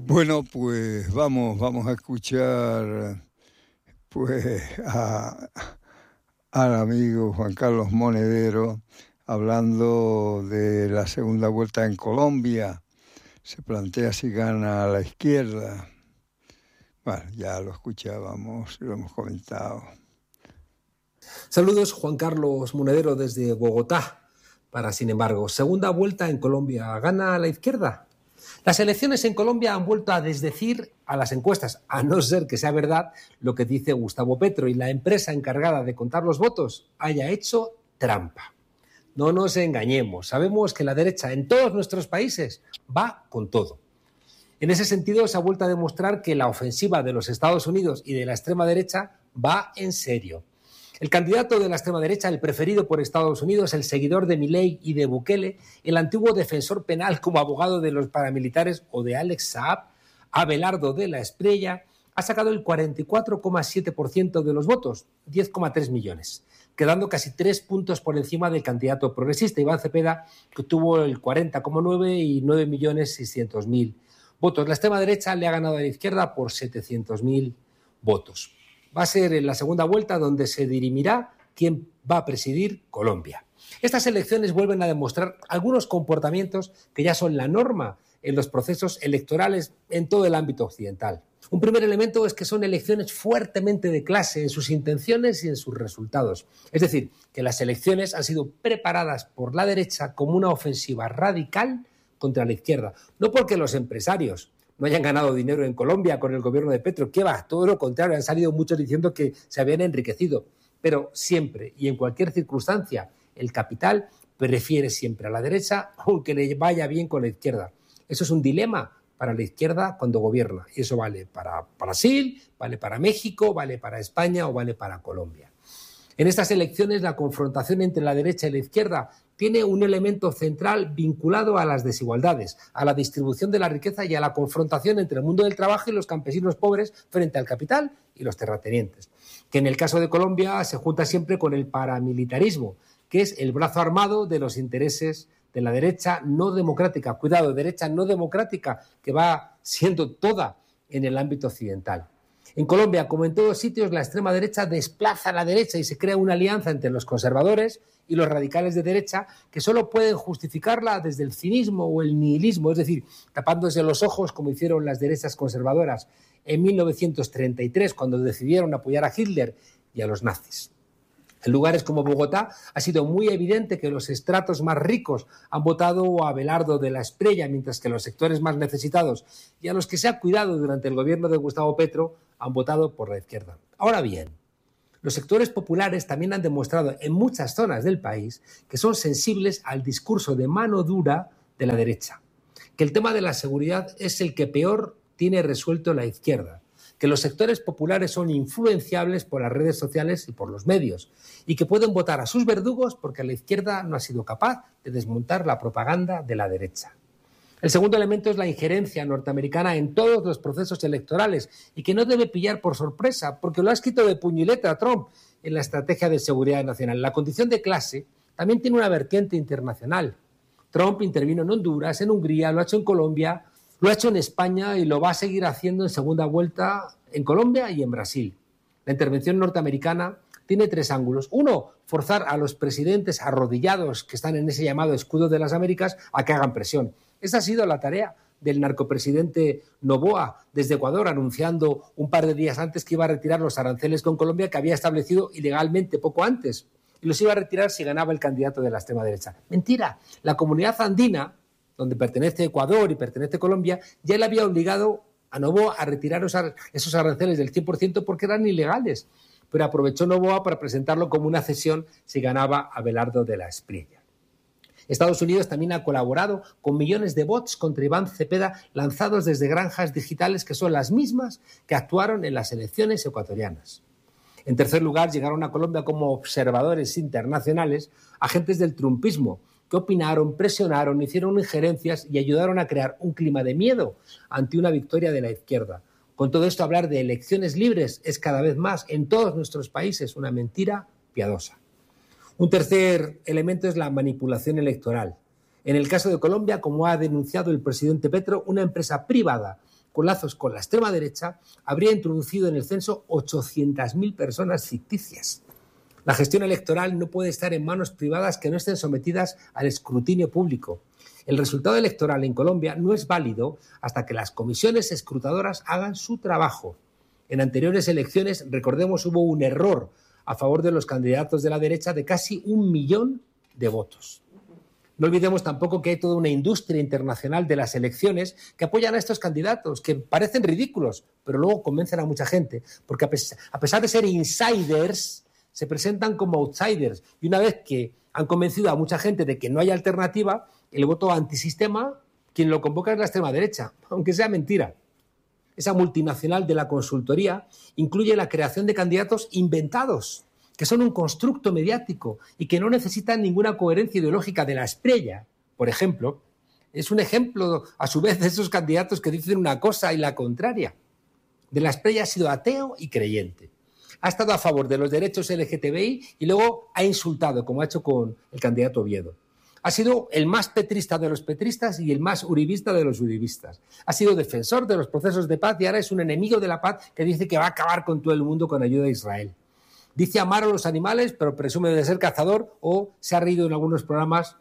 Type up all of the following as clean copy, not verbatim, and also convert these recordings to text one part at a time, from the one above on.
Bueno, pues vamos a escuchar pues al amigo Juan Carlos Monedero hablando de la segunda vuelta en Colombia. Se plantea si gana a la izquierda. Bueno, ya lo escuchábamos, lo hemos comentado. Saludos, Juan Carlos Monedero desde Bogotá. Para, sin embargo, segunda vuelta en Colombia. ¿Gana a la izquierda? Las elecciones en Colombia han vuelto a desdecir a las encuestas, a no ser que sea verdad lo que dice Gustavo Petro y la empresa encargada de contar los votos haya hecho trampa. No nos engañemos, sabemos que la derecha en todos nuestros países va con todo. En ese sentido, se ha vuelto a demostrar que la ofensiva de los Estados Unidos y de la extrema derecha va en serio. El candidato de la extrema derecha, el preferido por Estados Unidos, el seguidor de Milei y de Bukele, el antiguo defensor penal como abogado de los paramilitares o de Alex Saab, Abelardo de la Espriella, ha sacado el 44,7% de los votos, 10,3 millones, quedando casi 3 puntos por encima del candidato progresista, Iván Cepeda, que obtuvo el 40,9 y 9.600.000 votos. La extrema derecha le ha ganado a la izquierda por 700.000 votos. Va a ser en la segunda vuelta donde se dirimirá quién va a presidir Colombia. Estas elecciones vuelven a demostrar algunos comportamientos que ya son la norma en los procesos electorales en todo el ámbito occidental. Un primer elemento es que son elecciones fuertemente de clase en sus intenciones y en sus resultados. Es decir, que las elecciones han sido preparadas por la derecha como una ofensiva radical contra la izquierda. No porque los empresarios no hayan ganado dinero en Colombia con el gobierno de Petro, que va, todo lo contrario, han salido muchos diciendo que se habían enriquecido, pero siempre y en cualquier circunstancia el capital prefiere siempre a la derecha aunque le vaya bien con la izquierda. Eso es un dilema para la izquierda cuando gobierna y eso vale para Brasil, vale para México, vale para España o vale para Colombia. En estas elecciones la confrontación entre la derecha y la izquierda tiene un elemento central vinculado a las desigualdades, a la distribución de la riqueza y a la confrontación entre el mundo del trabajo y los campesinos pobres frente al capital y los terratenientes, que en el caso de Colombia se junta siempre con el paramilitarismo, que es el brazo armado de los intereses de la derecha no democrática. Cuidado, derecha no democrática que va siendo toda en el ámbito occidental. En Colombia, como en todos sitios, la extrema derecha desplaza a la derecha y se crea una alianza entre los conservadores y los radicales de derecha que solo pueden justificarla desde el cinismo o el nihilismo, es decir, tapándose los ojos como hicieron las derechas conservadoras en 1933 cuando decidieron apoyar a Hitler y a los nazis. En lugares como Bogotá ha sido muy evidente que los estratos más ricos han votado a Abelardo de la Espriella, mientras que los sectores más necesitados y a los que se ha cuidado durante el gobierno de Gustavo Petro han votado por la izquierda. Ahora bien, los sectores populares también han demostrado en muchas zonas del país que son sensibles al discurso de mano dura de la derecha, que el tema de la seguridad es el que peor tiene resuelto la izquierda, que los sectores populares son influenciables por las redes sociales y por los medios y que pueden votar a sus verdugos porque la izquierda no ha sido capaz de desmontar la propaganda de la derecha. El segundo elemento es la injerencia norteamericana en todos los procesos electorales y que no debe pillar por sorpresa porque lo ha escrito de puño y letra Trump en la estrategia de seguridad nacional. La condición de clase también tiene una vertiente internacional. Trump intervino en Honduras, en Hungría, lo ha hecho en Colombia, lo ha hecho en España y lo va a seguir haciendo en segunda vuelta en Colombia y en Brasil. La intervención norteamericana tiene 3 ángulos. Uno, forzar a los presidentes arrodillados que están en ese llamado escudo de las Américas a que hagan presión. Esa ha sido la tarea del narcopresidente Noboa desde Ecuador, anunciando un par de días antes que iba a retirar los aranceles con Colombia que había establecido ilegalmente poco antes. Y los iba a retirar si ganaba el candidato de la extrema derecha. Mentira. La comunidad andina, donde pertenece Ecuador y pertenece Colombia, ya le había obligado a Noboa a retirar esos aranceles del 100% porque eran ilegales. Pero aprovechó Noboa para presentarlo como una cesión si ganaba Abelardo de la Espriella. Estados Unidos también ha colaborado con millones de bots contra Iván Cepeda lanzados desde granjas digitales que son las mismas que actuaron en las elecciones ecuatorianas. En tercer lugar, llegaron a Colombia como observadores internacionales agentes del trumpismo que opinaron, presionaron, hicieron injerencias y ayudaron a crear un clima de miedo ante una victoria de la izquierda. Con todo esto, hablar de elecciones libres es cada vez más en todos nuestros países una mentira piadosa. Un tercer elemento es la manipulación electoral. En el caso de Colombia, como ha denunciado el presidente Petro, una empresa privada con lazos con la extrema derecha, habría introducido en el censo 800.000 personas ficticias. La gestión electoral no puede estar en manos privadas que no estén sometidas al escrutinio público. El resultado electoral en Colombia no es válido hasta que las comisiones escrutadoras hagan su trabajo. En anteriores elecciones, recordemos, hubo un error a favor de los candidatos de la derecha de casi 1 millón de votos. No olvidemos tampoco que hay toda una industria internacional de las elecciones que apoyan a estos candidatos, que parecen ridículos, pero luego convencen a mucha gente, porque a pesar de ser insiders, se presentan como outsiders. Y una vez que han convencido a mucha gente de que no hay alternativa, el voto antisistema, quien lo convoca es la extrema derecha, aunque sea mentira. Esa multinacional de la consultoría incluye la creación de candidatos inventados, que son un constructo mediático y que no necesitan ninguna coherencia ideológica de la Espriella. Por ejemplo, es un ejemplo, a su vez, de esos candidatos que dicen una cosa y la contraria. De la Espriella ha sido ateo y creyente. Ha estado a favor de los derechos LGTBI y luego ha insultado, como ha hecho con el candidato Oviedo. Ha sido el más petrista de los petristas y el más uribista de los uribistas. Ha sido defensor de los procesos de paz y ahora es un enemigo de la paz que dice que va a acabar con todo el mundo con ayuda de Israel. Dice amar a los animales, pero presume de ser cazador, o se ha reído en algunos programas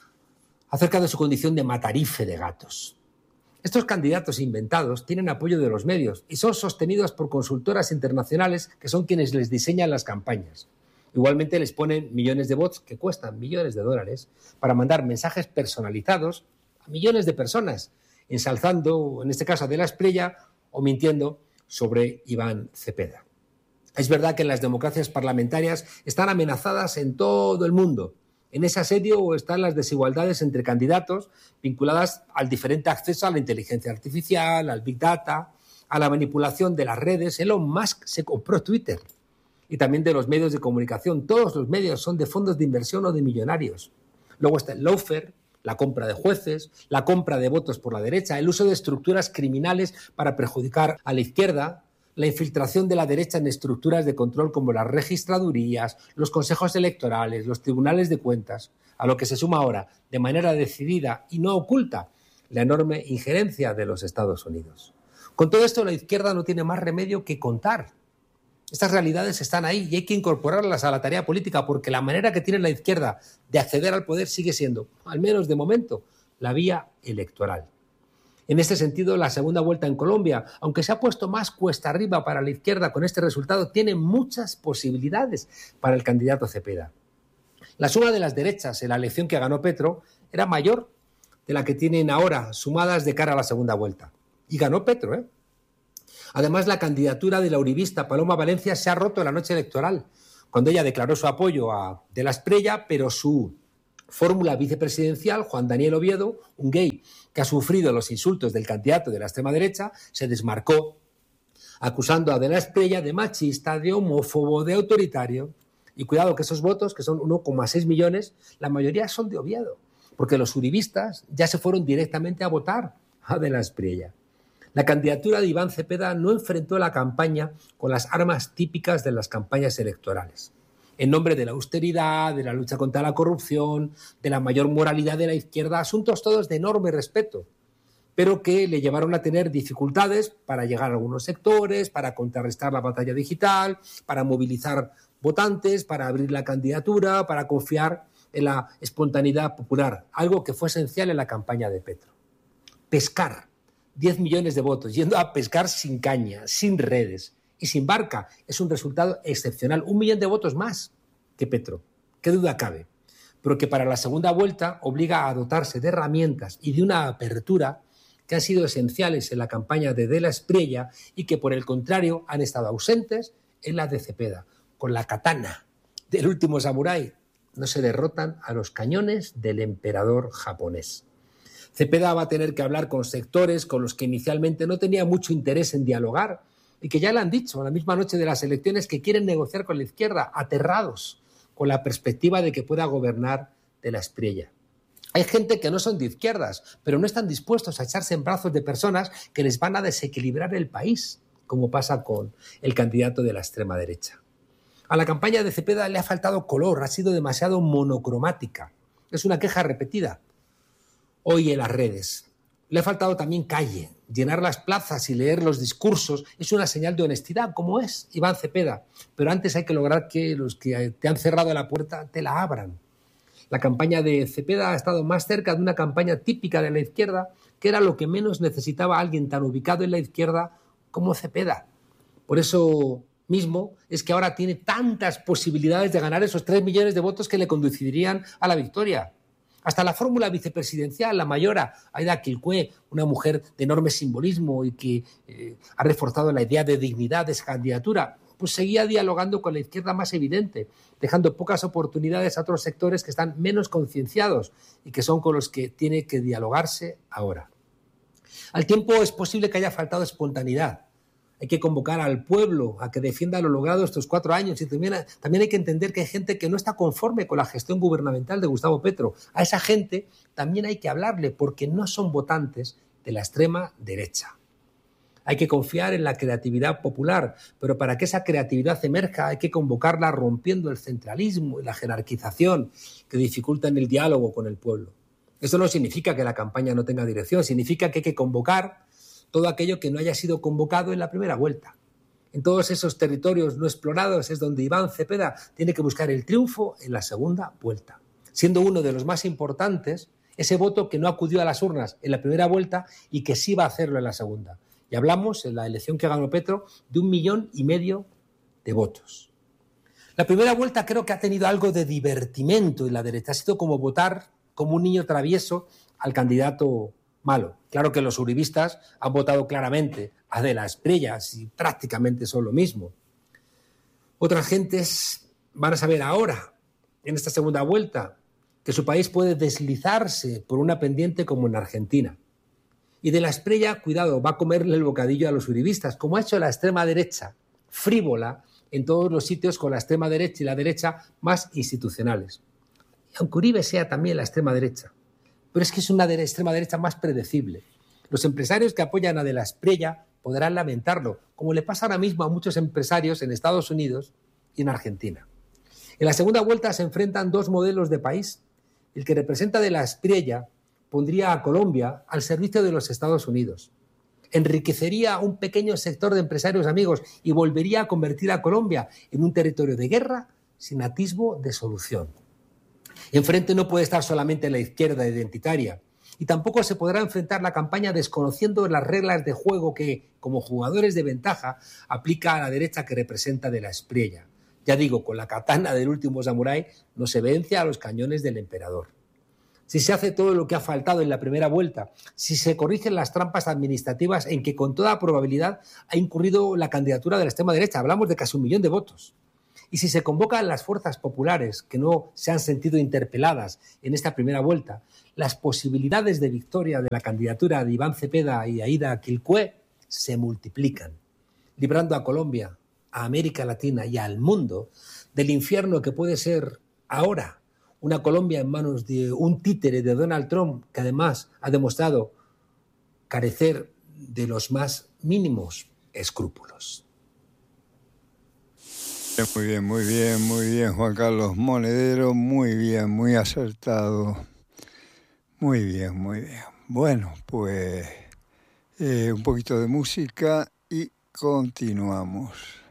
acerca de su condición de matarife de gatos. Estos candidatos inventados tienen apoyo de los medios y son sostenidos por consultoras internacionales que son quienes les diseñan las campañas. Igualmente les ponen millones de bots que cuestan millones de dólares para mandar mensajes personalizados a millones de personas, ensalzando, en este caso, a De la Espriella o mintiendo sobre Iván Cepeda. Es verdad que las democracias parlamentarias están amenazadas en todo el mundo. En ese asedio están las desigualdades entre candidatos vinculadas al diferente acceso a la inteligencia artificial, al Big Data, a la manipulación de las redes. Elon Musk se compró Twitter. Y también de los medios de comunicación. Todos los medios son de fondos de inversión o de millonarios. Luego está el lawfare, la compra de jueces, la compra de votos por la derecha, el uso de estructuras criminales para perjudicar a la izquierda, la infiltración de la derecha en estructuras de control como las registradurías, los consejos electorales, los tribunales de cuentas, a lo que se suma ahora, de manera decidida y no oculta, la enorme injerencia de los Estados Unidos. Con todo esto, la izquierda no tiene más remedio que contar. Estas realidades están ahí y hay que incorporarlas a la tarea política porque la manera que tiene la izquierda de acceder al poder sigue siendo, al menos de momento, la vía electoral. En este sentido, la segunda vuelta en Colombia, aunque se ha puesto más cuesta arriba para la izquierda con este resultado, tiene muchas posibilidades para el candidato Cepeda. La suma de las derechas en la elección que ganó Petro era mayor de la que tienen ahora, sumadas de cara a la segunda vuelta. Y ganó Petro, ¿eh? Además, la candidatura de la uribista Paloma Valencia se ha roto en la noche electoral, cuando ella declaró su apoyo a De la Espriella, pero su fórmula vicepresidencial, Juan Daniel Oviedo, un gay que ha sufrido los insultos del candidato de la extrema derecha, se desmarcó, acusando a De la Espriella de machista, de homófobo, de autoritario. Y cuidado que esos votos, que son 1,6 millones, la mayoría son de Oviedo, porque los uribistas ya se fueron directamente a votar a De la Espriella. La candidatura de Iván Cepeda no enfrentó la campaña con las armas típicas de las campañas electorales. En nombre de la austeridad, de la lucha contra la corrupción, de la mayor moralidad de la izquierda, asuntos todos de enorme respeto, pero que le llevaron a tener dificultades para llegar a algunos sectores, para contrarrestar la batalla digital, para movilizar votantes, para abrir la candidatura, para confiar en la espontaneidad popular, algo que fue esencial en la campaña de Petro. Pescar 10 millones de votos, yendo a pescar sin caña, sin redes y sin barca, es un resultado excepcional. 1 millón de votos más que Petro, qué duda cabe, pero que para la segunda vuelta obliga a dotarse de herramientas y de una apertura que han sido esenciales en la campaña de la Espriella y que, por el contrario, han estado ausentes en la de Cepeda. Con la katana del último samurái no se derrotan a los cañones del emperador japonés. Cepeda va a tener que hablar con sectores con los que inicialmente no tenía mucho interés en dialogar y que ya le han dicho a la misma noche de las elecciones que quieren negociar con la izquierda, aterrados con la perspectiva de que pueda gobernar De la Espriella. Hay gente que no son de izquierdas, pero no están dispuestos a echarse en brazos de personas que les van a desequilibrar el país, como pasa con el candidato de la extrema derecha. A la campaña de Cepeda le ha faltado color, ha sido demasiado monocromática. Es una queja repetida hoy en las redes. Le ha faltado también calle. Llenar las plazas y leer los discursos es una señal de honestidad, como es Iván Cepeda. Pero antes hay que lograr que los que te han cerrado la puerta te la abran. La campaña de Cepeda ha estado más cerca de una campaña típica de la izquierda, que era lo que menos necesitaba alguien tan ubicado en la izquierda como Cepeda. Por eso mismo es que ahora tiene tantas posibilidades de ganar esos 3 millones de votos que le conducirían a la victoria. Hasta la fórmula vicepresidencial, la mayora, Aida Quilcue, una mujer de enorme simbolismo y que ha reforzado la idea de dignidad de esa candidatura, pues seguía dialogando con la izquierda más evidente, dejando pocas oportunidades a otros sectores que están menos concienciados y que son con los que tiene que dialogarse ahora. Al tiempo es posible que haya faltado espontaneidad. Hay que convocar al pueblo a que defienda lo logrado estos 4 años y también hay que entender que hay gente que no está conforme con la gestión gubernamental de Gustavo Petro. A esa gente también hay que hablarle porque no son votantes de la extrema derecha. Hay que confiar en la creatividad popular, pero para que esa creatividad emerja hay que convocarla rompiendo el centralismo y la jerarquización que dificultan el diálogo con el pueblo. Eso no significa que la campaña no tenga dirección, significa que hay que convocar todo aquello que no haya sido convocado en la primera vuelta. En todos esos territorios no explorados es donde Iván Cepeda tiene que buscar el triunfo en la segunda vuelta, siendo uno de los más importantes ese voto que no acudió a las urnas en la primera vuelta y que sí va a hacerlo en la segunda. Y hablamos, en la elección que ganó Petro, de 1,5 millones de votos. La primera vuelta creo que ha tenido algo de divertimento en la derecha. Ha sido como votar como un niño travieso al candidato malo. Claro que los uribistas han votado claramente a De las Prellas y prácticamente son lo mismo. Otras gentes van a saber ahora, en esta segunda vuelta, que su país puede deslizarse por una pendiente como en Argentina. Y De la Espriella, cuidado, va a comerle el bocadillo a los uribistas, como ha hecho la extrema derecha, frívola, en todos los sitios con la extrema derecha y la derecha más institucionales. Y aunque Uribe sea también la extrema derecha, pero es que es una extrema derecha más predecible. Los empresarios que apoyan a De la Espriella podrán lamentarlo, como le pasa ahora mismo a muchos empresarios en Estados Unidos y en Argentina. En la segunda vuelta se enfrentan 2 modelos de país. El que representa De la Espriella pondría a Colombia al servicio de los Estados Unidos. Enriquecería a un pequeño sector de empresarios amigos y volvería a convertir a Colombia en un territorio de guerra sin atisbo de solución. Enfrente no puede estar solamente la izquierda identitaria y tampoco se podrá enfrentar la campaña desconociendo las reglas de juego que, como jugadores de ventaja, aplica a la derecha que representa De la Espriella. Ya digo, con la katana del último samurái no se vence a los cañones del emperador. Si se hace todo lo que ha faltado en la primera vuelta, si se corrigen las trampas administrativas en que con toda probabilidad ha incurrido la candidatura de la extrema derecha, hablamos de casi 1 millón de votos, y si se convocan las fuerzas populares que no se han sentido interpeladas en esta primera vuelta, las posibilidades de victoria de la candidatura de Iván Cepeda y Aida Quilcue se multiplican, librando a Colombia, a América Latina y al mundo del infierno que puede ser ahora una Colombia en manos de un títere de Donald Trump, que además ha demostrado carecer de los más mínimos escrúpulos. Muy bien, Juan Carlos Monedero, muy bien, muy acertado. Muy bien. Bueno, pues un poquito de música y continuamos.